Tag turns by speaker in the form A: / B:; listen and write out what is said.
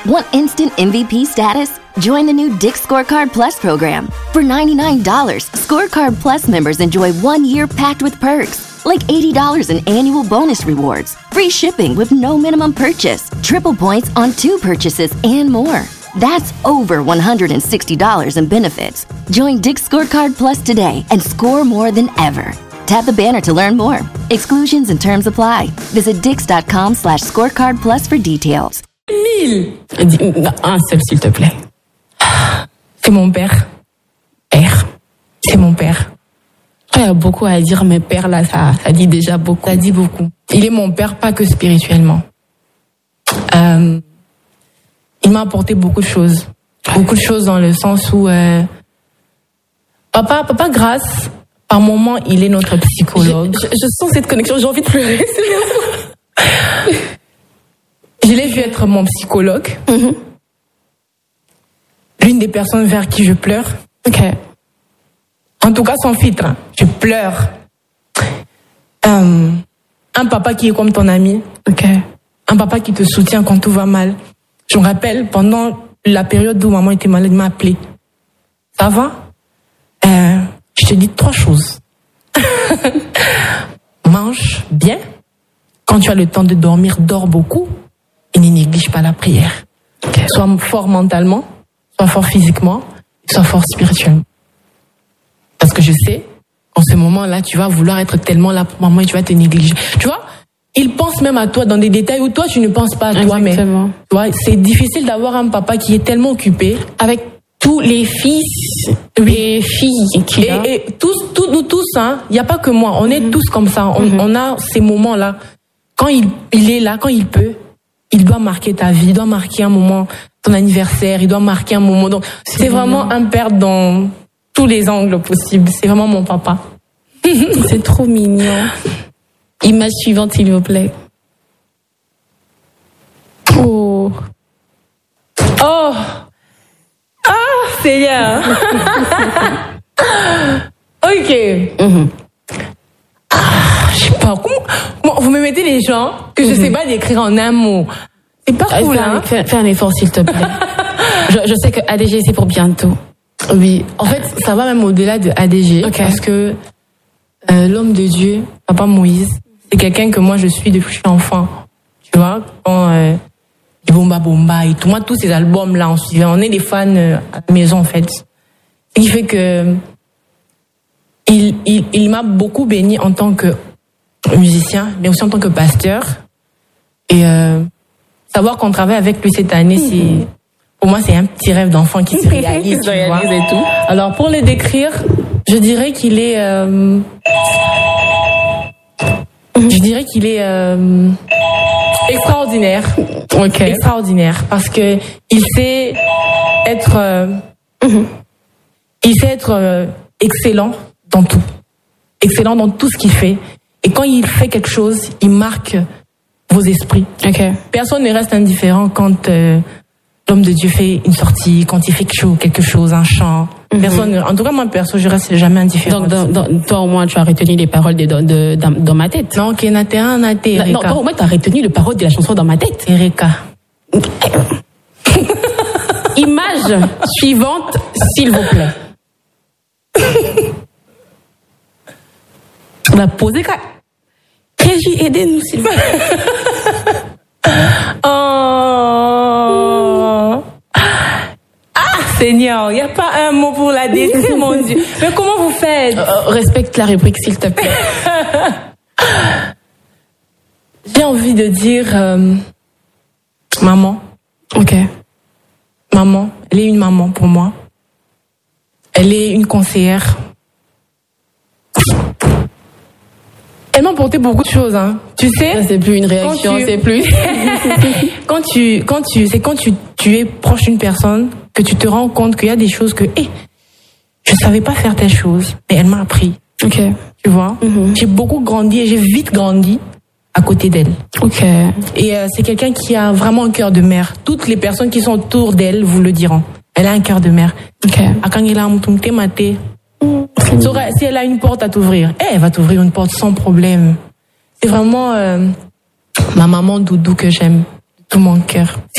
A: Want instant MVP status? Join the new Dick's Scorecard Plus program. For $99, Scorecard Plus members enjoy 1 year packed with perks, like $80 in annual bonus rewards, free shipping with no minimum purchase, triple points on 2 purchases, and more. That's over $160 in benefits. Join Dick's Scorecard Plus today and score more than ever. Tap the banner to learn more. Exclusions and terms apply. Visit dix.com/scorecard plus for details.
B: 1000. Un seul, s'il te plaît. C'est mon père. Père. C'est mon père. Il y a beaucoup à dire, mais père, là, ça dit déjà beaucoup. Ça dit beaucoup. Il est mon père, pas que spirituellement. Il m'a apporté beaucoup de choses. Beaucoup de choses dans le sens où... Papa, grâce, par moments, il est notre psychologue.
C: Je sens cette connexion, j'ai envie de pleurer.
B: Je l'ai vu être mon psychologue. Mm-hmm. L'une des personnes vers qui je pleure.
C: Ok.
B: En tout cas, sans filtre. Hein. Je pleure. Un papa qui est comme ton ami.
C: Ok.
B: Un papa qui te soutient quand tout va mal. Je me rappelle, pendant la période où maman était malade, il m'a appelé. Ça va? Je te dis 3 choses. Mange bien. Quand tu as le temps de dormir, dors beaucoup. Et ne néglige pas la prière. Okay. Sois fort mentalement, sois fort physiquement, sois fort spirituellement. Parce que je sais, en ce moment-là, tu vas vouloir être tellement là pour maman et tu vas te négliger. Tu vois, il pense même à toi dans des détails où toi, tu ne penses pas à toi.
C: Exactement.
B: Mais tu vois, c'est difficile d'avoir un papa qui est tellement occupé.
C: Avec tous les fils et filles qu'il a.
B: Et nous tous, hein, il n'y a pas que moi. On est tous comme ça. On a ces moments-là. Quand il est là, quand il peut, il doit marquer ta vie, il doit marquer un moment, ton anniversaire, il doit marquer un moment. Donc, c'est vraiment un père dans tous les angles possibles. C'est vraiment mon papa.
C: C'est trop mignon. Image suivante, s'il vous plaît. Oh.
B: Oh. Ah, Seigneur. Ok.
C: Mm-hmm.
B: Je sais pas, comment vous me mettez les gens que je sais pas décrire en un mot. C'est pas cool, hein.
C: Fais un effort, s'il te plaît. je sais que ADG, c'est pour bientôt.
B: Oui. En fait, ça va même au-delà de ADG.
C: Okay.
B: Parce que l'homme de Dieu, Papa Moïse, c'est quelqu'un que moi je suis depuis que je suis enfant. Tu vois, quand Bomba Bomba et tout. Moi, tous ces albums-là, on est des fans à la maison, en fait. Ce qui fait que il m'a beaucoup béni en tant que musicien, mais aussi en tant que pasteur. Et savoir qu'on travaille avec lui cette année, c'est, pour moi, c'est un petit rêve d'enfant qui se réalise. Tu vois.
C: Et tout.
B: Alors, pour le décrire, je dirais qu'il est... extraordinaire.
C: Ok.
B: Extraordinaire. Parce que il sait être... excellent dans tout. Excellent dans tout ce qu'il fait. Et quand il fait quelque chose, il marque vos esprits.
C: Okay.
B: Personne ne reste indifférent quand l'homme de Dieu fait une sortie, quand il fait quelque chose, un chant. Personne, en tout cas, moi, perso, je reste jamais indifférent.
C: Donc, toi, au moins, tu as retenu les paroles dans ma tête.
B: Non, Erika.
C: Non, toi, au moins, tu as retenu les paroles de la chanson dans ma tête.
B: Erika.
C: Image suivante, s'il vous plaît.
B: On va poser quoi?
C: Régie, aidez-nous, s'il vous plaît.
B: Oh. Ah, Seigneur, il n'y a pas un mot pour la décrire, mon Dieu. Mais comment vous faites?
C: Respecte la rubrique, s'il te plaît.
B: J'ai envie de dire maman.
C: Ok.
B: Maman, elle est une maman pour moi. Elle est une conseillère. Elle m'a apporté beaucoup de choses, hein. Tu sais.
C: C'est plus une réaction, c'est plus.
B: quand tu es proche d'une personne, que tu te rends compte qu'il y a des choses que, je savais pas faire telle chose, mais elle m'a appris.
C: Ok.
B: Tu vois. J'ai beaucoup grandi et j'ai vite grandi à côté d'elle.
C: Ok.
B: Et c'est quelqu'un qui a vraiment un cœur de mère. Toutes les personnes qui sont autour d'elle vous le diront. Elle a un cœur de mère.
C: Ok.
B: Si elle a une porte à t'ouvrir, elle va t'ouvrir une porte sans problème. C'est vraiment ma maman doudou que j'aime de tout mon cœur.